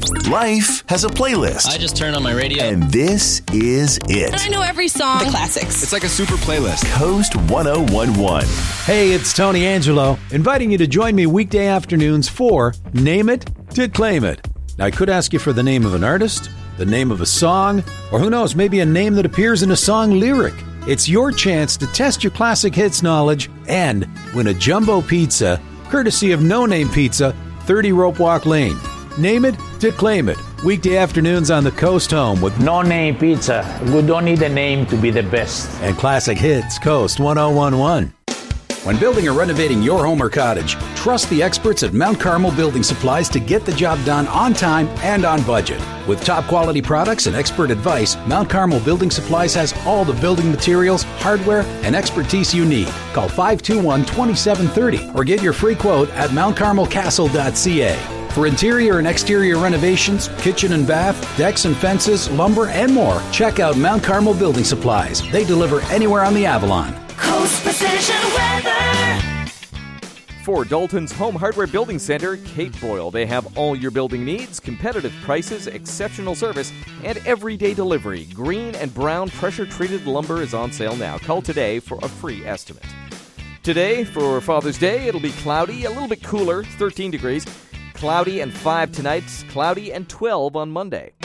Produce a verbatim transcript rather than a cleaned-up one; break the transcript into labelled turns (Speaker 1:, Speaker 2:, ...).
Speaker 1: Life has a playlist.
Speaker 2: I just turn on my radio.
Speaker 1: And this is it.
Speaker 3: I know every song.
Speaker 4: The classics.
Speaker 5: It's like a super playlist.
Speaker 1: Coast ten eleven.
Speaker 6: Hey, it's Tony Angelo, inviting you to join me weekday afternoons for Name It to Claim It. Now, I could ask you for the name of an artist, the name of a song, or who knows, maybe a name that appears in a song lyric. It's your chance to test your classic hits knowledge and win a jumbo pizza, courtesy of No Name Pizza, thirty Rope Walk Lane. Name it to claim it. Weekday afternoons on the Coast Home with
Speaker 7: No Name Pizza. We don't need a name to be the best.
Speaker 6: And classic hits, Coast ten eleven. When building or renovating your home or cottage, trust the experts at Mount Carmel Building Supplies to get the job done on time and on budget. With top quality products and expert advice, Mount Carmel Building Supplies has all the building materials, hardware, and expertise you need. Call five two one, two seven three zero or get your free quote at mount carmel castle dot c a. For interior and exterior renovations, kitchen and bath, decks and fences, lumber, and more, check out Mount Carmel Building Supplies. They deliver anywhere on the Avalon.
Speaker 8: Coast Precision Weather.
Speaker 9: For Dalton's Home Hardware Building Center, Kate Broyle. They have all your building needs, competitive prices, exceptional service, and everyday delivery. Green and brown pressure-treated lumber is on sale now. Call today for a free estimate. Today, for Father's Day, it'll be cloudy, a little bit cooler, thirteen degrees. Cloudy and five tonight, cloudy and twelve on Monday.